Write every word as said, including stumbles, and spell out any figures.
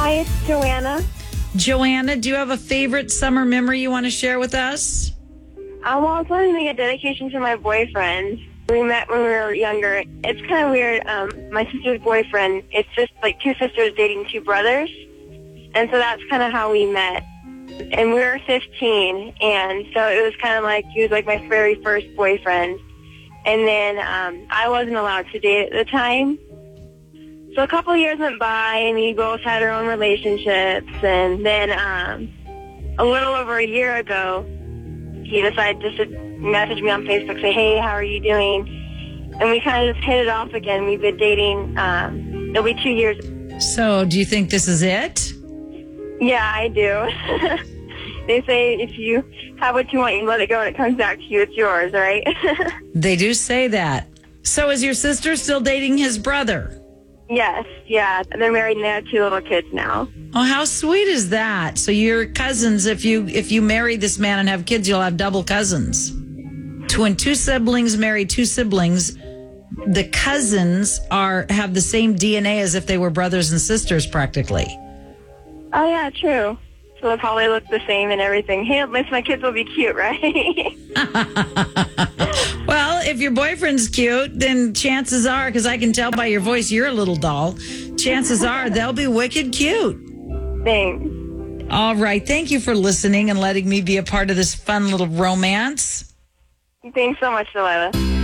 Hi, it's Joanna. Joanna, do you have a favorite summer memory you want to share with us? Um, well, I was wanting to make a dedication to my boyfriend. We met when we were younger. It's kind of weird. Um, my sister's boyfriend, it's just like two sisters dating two brothers. And so that's kind of how we met. And we were fifteen, and so it was kind of like he was like my very first boyfriend. And then um, I wasn't allowed to date at the time. So a couple of years went by, and we both had our own relationships. And then um, a little over a year ago, he decided just to message me on Facebook, say, hey, how are you doing? And we kind of just hit it off again. We've been dating, um, it'll be two years. So do you think this is it? Yeah, I do. They say if you have what you want, you let it go, and it comes back to you, it's yours, right? They do say that. So is your sister still dating his brother? Yes, yeah. They're married and they have two little kids now. Oh, how sweet is that? So you're cousins. If you if you marry this man and have kids, you'll have double cousins. When two siblings marry two siblings, the cousins are have the same D N A as if they were brothers and sisters, practically. Oh, yeah, true. So they'll probably look the same and everything. Hey, at least my kids will be cute, right? Well, if your boyfriend's cute, then chances are, because I can tell by your voice you're a little doll, chances are they'll be wicked cute. Thanks. All right. Thank you for listening and letting me be a part of this fun little romance. Thanks so much, Delilah.